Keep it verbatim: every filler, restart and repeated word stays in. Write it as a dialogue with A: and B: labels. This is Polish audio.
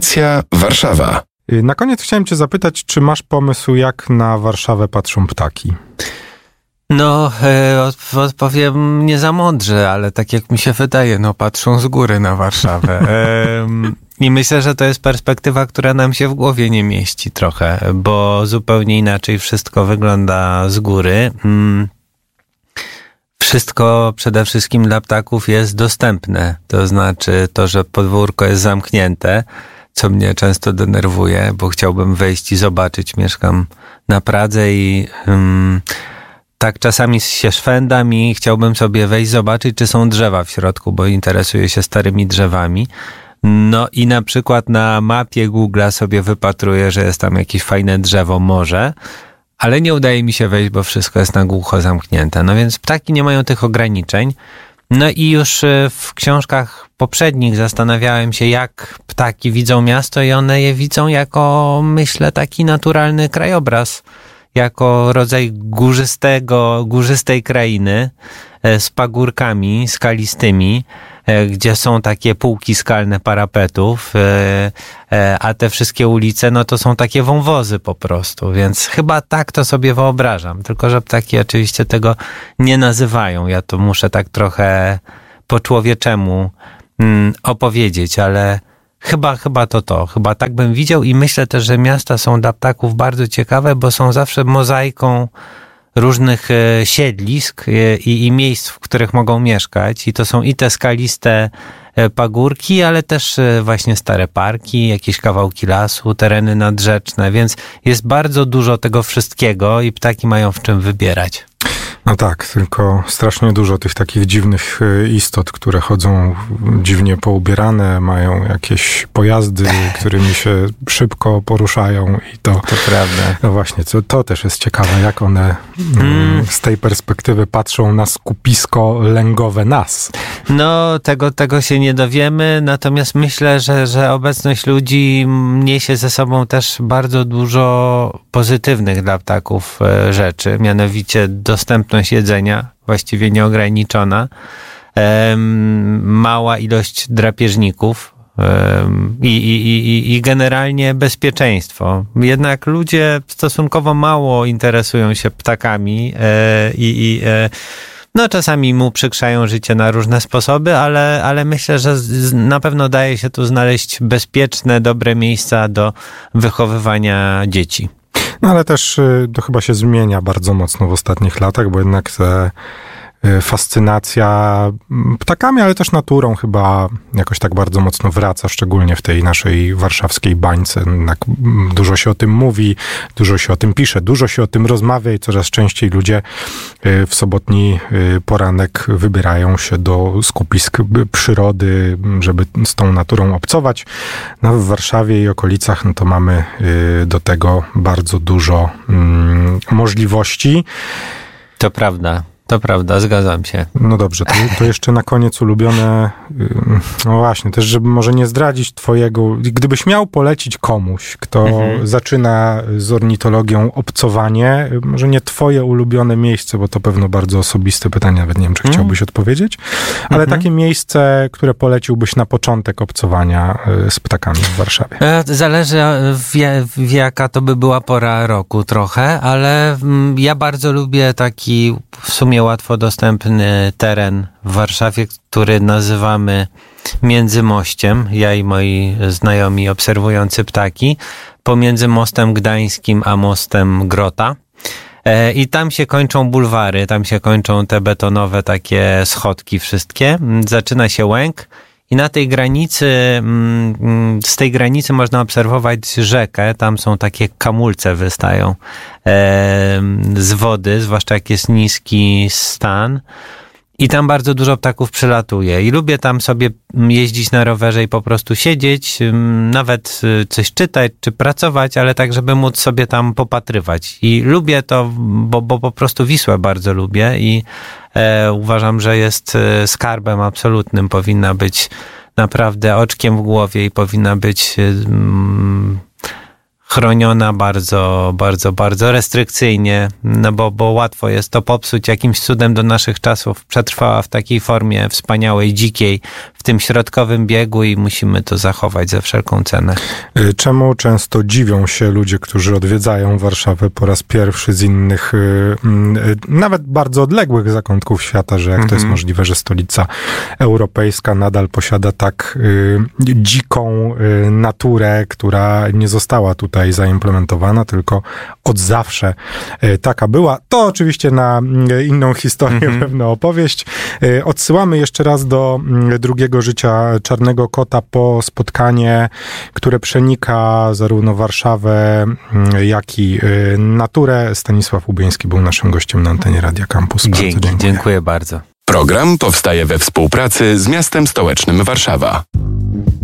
A: Stacja Warszawa.
B: Na koniec chciałem cię zapytać, czy masz pomysł, jak na Warszawę patrzą ptaki?
C: No, e, odpowiem nie za mądrze, ale tak jak mi się wydaje, no patrzą z góry na Warszawę. E, I myślę, że to jest perspektywa, która nam się w głowie nie mieści trochę, bo zupełnie inaczej wszystko wygląda z góry. Mm. Wszystko przede wszystkim dla ptaków jest dostępne. To znaczy to, że podwórko jest zamknięte, co mnie często denerwuje, bo chciałbym wejść i zobaczyć. Mieszkam na Pradze i um, tak czasami się szwendam i chciałbym sobie wejść, zobaczyć, czy są drzewa w środku, bo interesuję się starymi drzewami. No i na przykład na mapie Google'a sobie wypatruję, że jest tam jakieś fajne drzewo, może, ale nie udaje mi się wejść, bo wszystko jest na głucho zamknięte. No więc ptaki nie mają tych ograniczeń. No i już w książkach poprzednich zastanawiałem się, jak ptaki widzą miasto i one je widzą jako, myślę, taki naturalny krajobraz, jako rodzaj górzystego, górzystej krainy z pagórkami skalistymi, gdzie są takie półki skalne parapetów, a te wszystkie ulice, no to są takie wąwozy po prostu, więc chyba tak to sobie wyobrażam, tylko że ptaki oczywiście tego nie nazywają. Ja to muszę tak trochę po człowieczemu opowiedzieć, ale Chyba, chyba to to. Chyba tak bym widział i myślę też, że miasta są dla ptaków bardzo ciekawe, bo są zawsze mozaiką różnych siedlisk i, i miejsc, w których mogą mieszkać. I to są i te skaliste pagórki, ale też właśnie stare parki, jakieś kawałki lasu, tereny nadrzeczne, więc jest bardzo dużo tego wszystkiego i ptaki mają w czym wybierać.
B: No tak, tylko strasznie dużo tych takich dziwnych istot, które chodzą dziwnie poubierane, mają jakieś pojazdy, którymi się szybko poruszają i to...
C: To prawda.
B: No właśnie, to, to też jest ciekawe, jak one mm. z tej perspektywy patrzą na skupisko lęgowe nas.
C: No, tego, tego się nie dowiemy, natomiast myślę, że, że obecność ludzi niesie ze sobą też bardzo dużo pozytywnych dla ptaków rzeczy, mianowicie dostępność jedzenia, właściwie nieograniczona, mała ilość drapieżników i, i, i, i generalnie bezpieczeństwo. Jednak ludzie stosunkowo mało interesują się ptakami i, i no czasami mu przykrzają życie na różne sposoby, ale, ale myślę, że z, na pewno daje się tu znaleźć bezpieczne, dobre miejsca do wychowywania dzieci.
B: No ale też to chyba się zmienia bardzo mocno w ostatnich latach, bo jednak te fascynacja ptakami, ale też naturą chyba jakoś tak bardzo mocno wraca, szczególnie w tej naszej warszawskiej bańce. Jednak dużo się o tym mówi, dużo się o tym pisze, dużo się o tym rozmawia i coraz częściej ludzie w sobotni poranek wybierają się do skupisk przyrody, żeby z tą naturą obcować. No, w Warszawie i okolicach no to mamy do tego bardzo dużo mm, możliwości.
C: To prawda. To prawda, zgadzam się.
B: No dobrze, to, to jeszcze na koniec ulubione, no właśnie, też żeby może nie zdradzić twojego, gdybyś miał polecić komuś, kto mhm. zaczyna z ornitologią obcowanie, może nie twoje ulubione miejsce, bo to pewno bardzo osobiste pytanie, nawet nie wiem, czy mhm. chciałbyś odpowiedzieć, ale mhm. takie miejsce, które poleciłbyś na początek obcowania z ptakami w Warszawie.
C: Zależy w, w jaka to by była pora roku trochę, ale ja bardzo lubię taki w sumie łatwo dostępny teren w Warszawie, który nazywamy Międzymościem, ja i moi znajomi obserwujący ptaki, pomiędzy Mostem Gdańskim a Mostem Grota. I tam się kończą bulwary, tam się kończą te betonowe takie schodki wszystkie. Zaczyna się Łęk i na tej granicy, z tej granicy można obserwować rzekę, tam są takie kamulce wystają z wody, zwłaszcza jak jest niski stan. I tam bardzo dużo ptaków przylatuje i lubię tam sobie jeździć na rowerze i po prostu siedzieć, nawet coś czytać czy pracować, ale tak, żeby móc sobie tam popatrywać. I lubię to, bo, bo po prostu Wisłę bardzo lubię i e, uważam, że jest skarbem absolutnym. Powinna być naprawdę oczkiem w głowie i powinna być mm, chroniona bardzo, bardzo, bardzo restrykcyjnie, no bo, bo łatwo jest to popsuć. Jakimś cudem do naszych czasów przetrwała w takiej formie wspaniałej, dzikiej, w tym środkowym biegu i musimy to zachować za wszelką cenę.
B: Czemu często dziwią się ludzie, którzy odwiedzają Warszawę po raz pierwszy z innych, nawet bardzo odległych zakątków świata, że jak mm-hmm. to jest możliwe, że stolica europejska nadal posiada tak dziką naturę, która nie została tutaj zaimplementowana, tylko od zawsze taka była. To oczywiście na inną historię, mm-hmm. pewną opowieść. Odsyłamy jeszcze raz do drugiego życia Czarnego Kota po spotkanie, które przenika zarówno Warszawę, jak i naturę. Stanisław Łubieński był naszym gościem na antenie Radia Campus. Bardzo
C: Dzięki,
B: dziękuję.
C: dziękuję bardzo.
A: Program powstaje we współpracy z miastem stołecznym Warszawa.